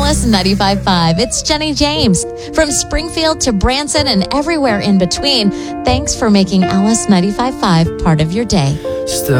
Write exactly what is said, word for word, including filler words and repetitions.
Alice ninety-five point five. It's Jenny James. From Springfield to Branson and everywhere in between, thanks for making Alice ninety-five point five part of your day. Still